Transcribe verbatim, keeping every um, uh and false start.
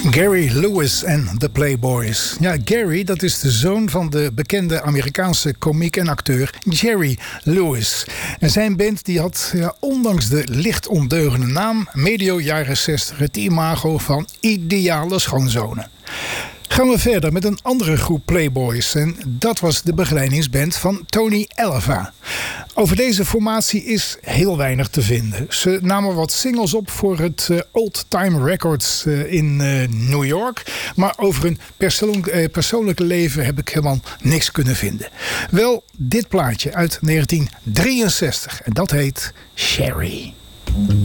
Gary Lewis en de Playboys. Ja, Gary, dat is de zoon van de bekende Amerikaanse komiek en acteur Jerry Lewis. En zijn band die had, ja, ondanks de licht ondeugende naam, medio jaren zestig het imago van ideale schoonzonen. Gaan we verder met een andere groep Playboys. En dat was de begeleidingsband van Tony Elva. Over deze formatie is heel weinig te vinden. Ze namen wat singles op voor het uh, Old Time Records uh, in uh, New York. Maar over hun persoon, uh, persoonlijke leven heb ik helemaal niks kunnen vinden. Wel dit plaatje uit negentien drieënzestig. En dat heet Sherry.